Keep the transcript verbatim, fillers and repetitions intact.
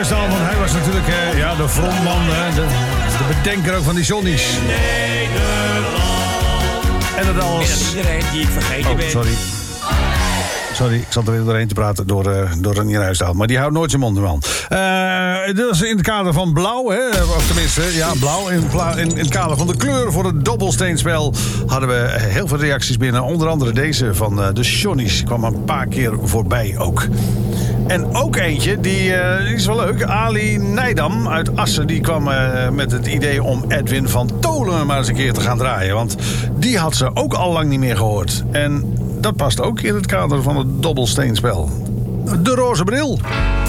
Ruijsdaal, want hij was natuurlijk uh, ja, de frontman, uh, de, de bedenker ook van die Johnny's. En het alles... En dat iedereen die ik vergeten oh, ben. sorry. Sorry, ik zat er weer doorheen te praten door, uh, door Ronnie Ruijsdaal. Maar die houdt nooit zijn mond, man. Uh, dat is in het kader van blauw, hè? Of tenminste, ja, blauw. In, in, in het kader van de kleur voor het dobbelsteenspel hadden we heel veel reacties binnen. Onder andere deze van uh, de Johnny's. Kwam een paar keer voorbij ook. En ook eentje, die, uh, die is wel leuk. Ali Nijdam uit Assen, die kwam uh, met het idee om Edwin van Tolen maar eens een keer te gaan draaien. Want die had ze ook al lang niet meer gehoord. En dat past ook in het kader van het dobbelsteenspel. De roze bril.